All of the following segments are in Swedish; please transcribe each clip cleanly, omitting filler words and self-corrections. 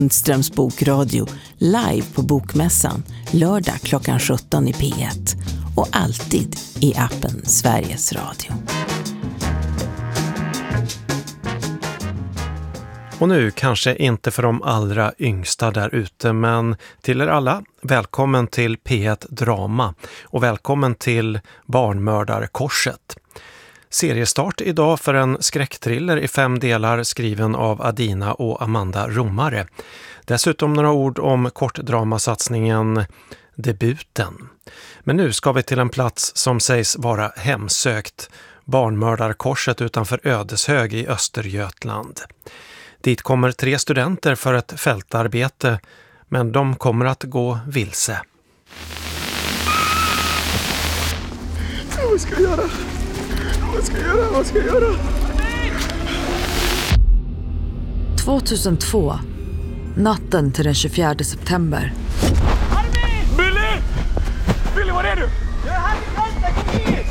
Ströms bokradio live på Bokmässan lördag klockan 17 i P1 och alltid i appen Sveriges Radio. Och nu kanske inte för de allra yngsta där ute, men till er alla, välkommen till P1 Drama och välkommen till Barnmördarkorset. Seriestart idag för en skräcktriller i 5 delar skriven av Adina och Amanda Romare. Dessutom några ord om kortdramasatsningen Debuten. Men nu ska vi till en plats som sägs vara hemsökt, Barnmördarkorset utanför Ödeshög i Östergötland. Dit kommer 3 studenter för ett fältarbete, men de kommer att gå vilse. Vad ska jag göra? Vad ska jag göra? 2002, natten till den 24 september. Billy! Billy, var är du? Jag är här i Karlstad, kom hit!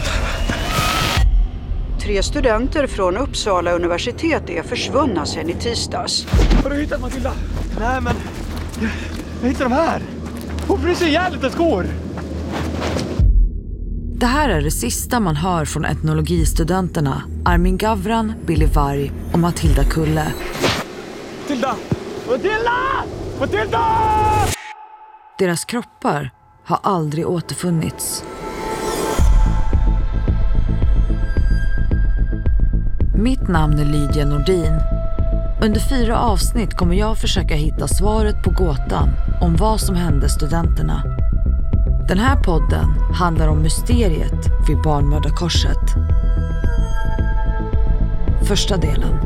3 studenter från Uppsala universitet är försvunna sedan i tisdags. Har du hittat Matilda? Nej, men jag hittade de här. Hon fryser ihjäl lite skor. Det här är det sista man hör från etnologistudenterna Armin Gavran, Billy Varg och Matilda Kulle. Matilda! Deras kroppar har aldrig återfunnits. Mitt namn är Lydia Nordin. Under 4 avsnitt kommer jag försöka hitta svaret på gåtan om vad som hände studenterna. Den här podden handlar om mysteriet vid Barnmördarkorset. Första delen.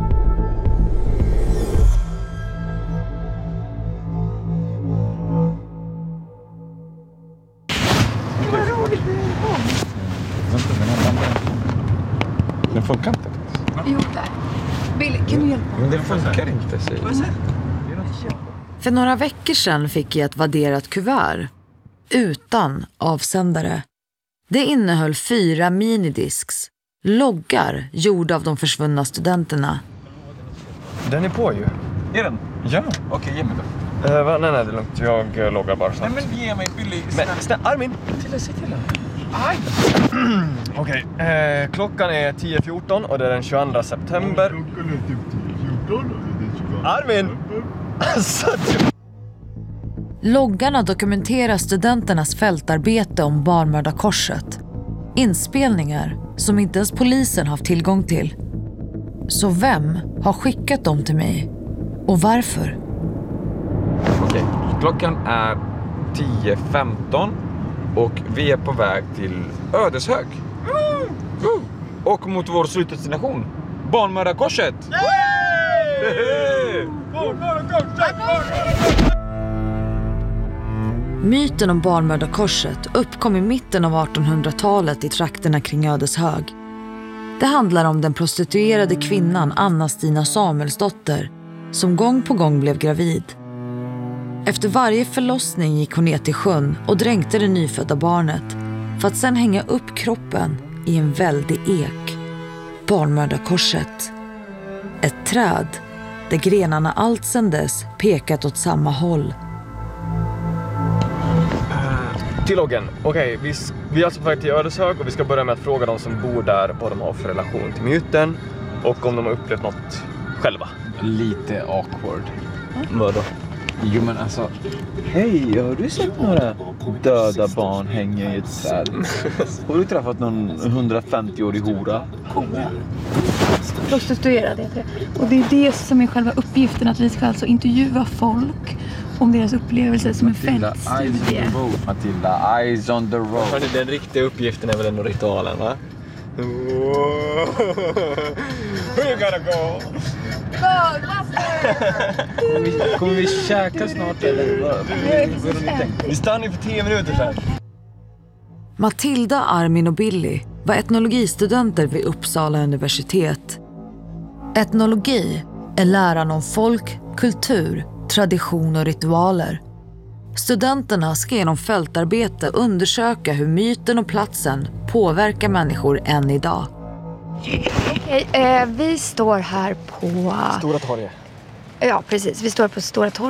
Den funkar inte. Jo, där. Billy, kan du hjälpa mig? Men den funkar inte, säger jag. För några veckor sedan fick jag ett vadderat kuvert utan avsändare. Det innehöll 4 minidisks, loggar gjorda av de försvunna studenterna. Den är på ju. Är den? Ja. Okej, ge mig då. Nej, det är lugnt. Jag loggar bara snabbt. Nej, men ge mig Billy. Men Armin! Säg till den. Aj! Okej, klockan är 10:14 och det är den 22 september. Armin! Alltså, Loggarna dokumenterar studenternas fältarbete om Barnmördarkorset. Inspelningar som inte ens polisen haft tillgång till. Så vem har skickat dem till mig? Och varför? Okej, klockan är 10:15 och vi är på väg till Ödeshög. Och mot vår slutdestination, Barnmördarkorset. Myten om Barnmördarkorset uppkom i mitten av 1800-talet i trakterna kring Ödeshög. Det handlar om den prostituerade kvinnan Anna-Stina Samuelsdotter som gång på gång blev gravid. Efter varje förlossning gick hon ner till sjön och dränkte det nyfödda barnet för att sedan hänga upp kroppen i en väldig ek. Barnmördarkorset. Ett träd där grenarna allt sedan dess pekat åt samma håll. till loggen. Okej, vi är alltså på väg till Ödeshög och vi ska börja med att fråga de som bor där vad de har för relation till myten och om de har upplevt något själva. Lite awkward. Vadå? Jo men alltså, hej, har du sett några döda barn hänga i ett träd? Har du träffat någon 150-årig hora? Prostituerade heter det. Och det är det som är själva uppgiften, att vi ska alltså intervjua folk om deras upplevelser som en fältstudie. Matilda, eyes on the road. Hörni, den riktiga uppgiften är väl ändå ritualen, va? We gotta go! Kommer vi käka snart eller? Vi stannar för 10 minuter sen. Matilda, Armin och Billy var etnologistudenter vid Uppsala universitet. Etnologi är läran om folk, kultur, tradition och ritualer. Studenterna ska genom fältarbete undersöka hur myten och platsen påverkar människor än idag. Okej, vi står här på... Stora torget. Ja, precis. Vi står på Stora torget.